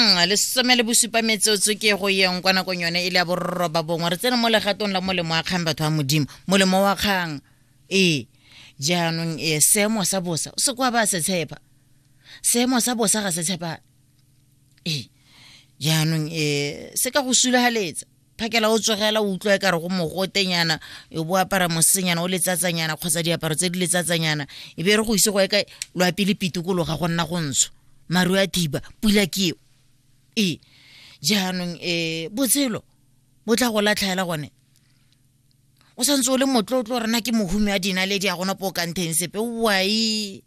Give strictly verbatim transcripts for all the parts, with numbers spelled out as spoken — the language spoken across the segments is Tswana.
Mm, le somele bosupa metsotso ke go yeng kwa nakong yone e le a borro ba bongwe re tsena mo legatong la molemo wa kgang batho ba modimo molemo wa kgang ee jaanong e seemo sa bosa se kwa ba se tshepa seemo sa bosa ga se tshepa ee jaanong e se ka go sulahaletsa phakela o tsogela o utlwa ka re go mogotenyana e bo apara mosenyana o letsatsanyana kgotsa diaparo tse di letsatsanyana e be re go ise go eka loapile pitukologa go nna go ntsho maru a thiba pula ke e jaanong e botshelo bo tla go latlhaela gone o santse o le motlotlo rena ke mohumi a dina le di a gona po kanteng sepe wai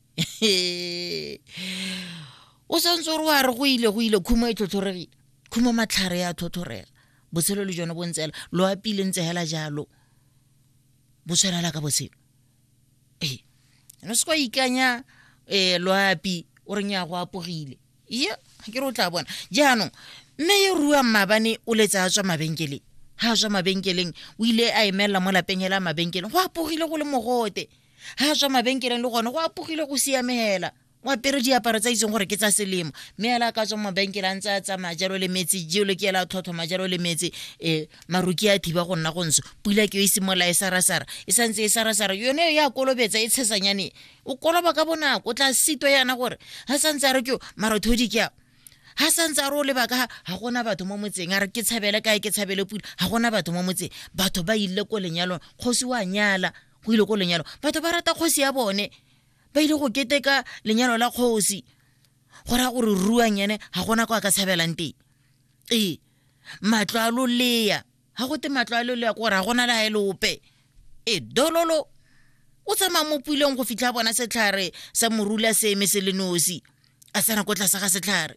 o santse o re wa re go ile go ile khumo e tlhotlhoregile khumo matlhare ya thothorega botshelo le jone bo ntsela lo apile ntse hela jalo bo tshwana ka botshelo eh no se kwa ikanya eh lo api o re nya go apogile ya ke re o tla bona jaanong mme ye rua mabane o letsa tswa mabenkele ha tswa mabenkeleng o ile a emela mo lapeng hela mabenkeleng go apogile go le mogote ha tswa mabenkeleng le gone go apogile go siamela wa pere diaparo tsa itseng gore ke tsa selemo mme ala ka tswa mabenkele a ntse a tsa majalo le metsi jeo le ke ela thotho majalo le metsi eh maruki a thiba go nna go ntsho pula ke e simola e sarasara e santse e sarasara yone ya kolobetsa e tshesanyane o koloba ka bona o tla sito yana gore ha santse a re ke marothodi ke ha santse a ro le baka ha gona batho mo motseng a re ke tshabele kae ke tshabele pula ha gona batho mo motseng batho ba ile go lenyalo kgosi wa nyala go ile go lenyalo batho ba rata kgosi ya bone ba ile go keteka lenyalo la kgosi gora gore ruanyane ha gona kwa ka tshabelang teng e matlo a lo leya ha go te matlo a lo leya gore ha gona la elope e dololo o tsama mo puleng go fitla bona setlhare sa morula se eme se le nosi a tsena go tla sa ga setlhare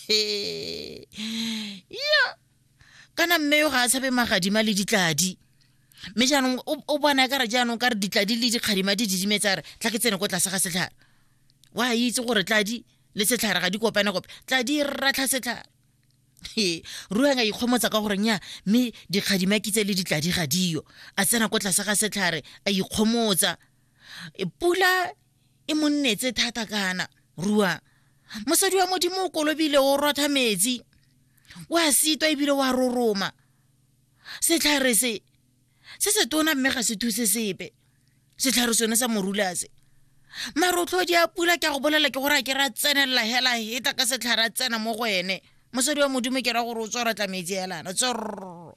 ya kana mme yo ga a tshabe magadima le ditladi me jaanong o bona ka re jaanong ka re ditladi le dikgadima di didimetsa re tla ke tsene go tla sa ga setlhare wa itse gore tladi le setlhare ga di kopana kope tladi ratla setlhare he ruanga ikgomotsa ka gore nya me dikgadima kitse le ditladi ga dio a tsena go tla sa ga setlhare a ikgomotsa e pula e monnetse thata kana rua mosadi wa modimo o kolobile o rotha metsi wa sitwa e bile wa roroma setlhare se se se tona mme ga se thuse sepe setlhare sone sa morulase marotlo di a pula ke go bolela ke gore a ke ra tsenela hela heta ka setlhare a tsena mo go ene mosadi wa modimo ke ra gore o tsora tla metsi helana tsor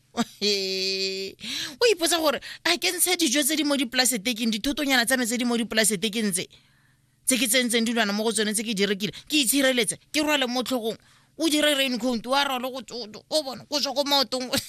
o ipotsa gore a ke ntshe dijo tse di mo diplastiking dithotonyana tsa metse di mo diplastiking tse tse ke tsentseng dilwana mo go tsone tse ke di rekile ke itshireletse ke rwale mo tlhogong o dire raincoat wa rwala go tsoto o bona go tswa go maotong o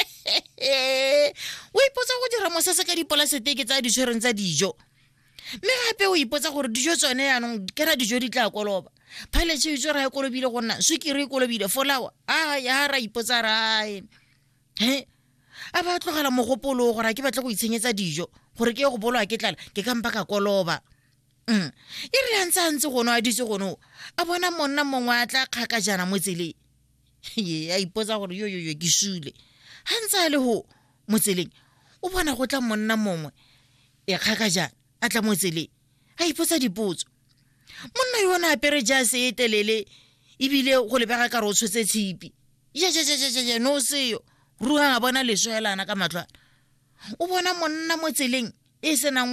ipotsa go dira mosese ka dipolaseteke tsa ditshwereng tsa dijo mme gape o ipotsa gore dijo tsone yanong ke ra dijo di tla koloba phale tse itse ra e kolobile go nna sukiri e kolobile folawa a ya ra ipotsa rae he a ba tlogela mogopolo gore ke batla go itshenyetsa dijo gore ke go bolwa ke tlala ke ka mpa ka koloba mm e re antsa ntse go no a ditse go no a bona monna mongwe a tla kgaka jana mo tseleng ye a ipotsa gore yo yo yo ke shule hantsa le ho mo tseleng o bona go tla monna mongwe e kgaka jana a tla mo tseleng a ipotsa dipotso monna yona a pere ja se etelele e bile go lebega ka re o tshotse tshipi ja ja ja ja no seyo ruang a bona leswelana ka matlwana o bona monna mo tseleng e senang